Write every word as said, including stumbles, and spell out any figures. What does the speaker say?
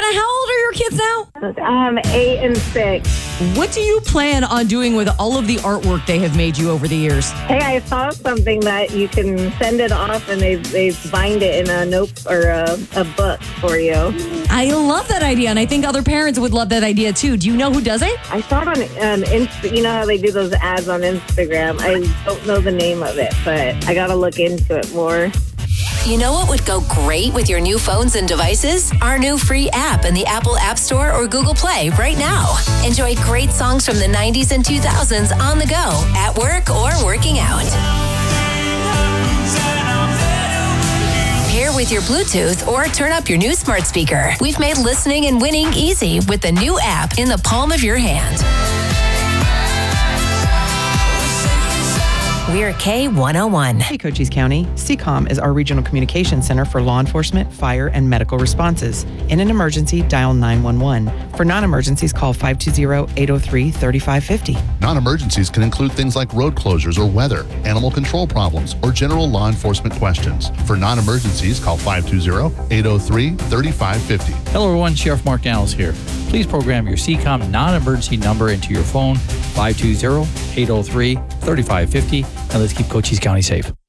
Anna, how old are your kids now? Um, eight and six. What do you plan on doing with all of the artwork they have made you over the years? Hey, I saw something that you can send it off and they they bind it in a note or a, a book for you. I love that idea, and I think other parents would love that idea too. Do you know who does it? I saw it on um, Insta. You know how they do those ads on Instagram? I don't know the name of it, but I got to look into it more. You know what would go great with your new phones and devices? Our new free app in the Apple App Store or Google Play right now. Enjoy great songs from the nineties and two thousands on the go, at work, or working out. Pair with your Bluetooth or turn up your new smart speaker. We've made listening and winning easy with the new app in the palm of your hand. We're K one oh one. Hey, Cochise County. C COM is our regional communication center for law enforcement, fire, and medical responses. In an emergency, dial nine one one. For non-emergencies, call five two zero, eight zero three, three five five zero. Non-emergencies can include things like road closures or weather, animal control problems, or general law enforcement questions. For non-emergencies, call five two zero, eight zero three, three five five zero. Hello, everyone. Sheriff Mark Daniels here. Please program your C COM non-emergency number into your phone, five two zero, eight zero three, three five five zero, and let's keep Cochise County safe.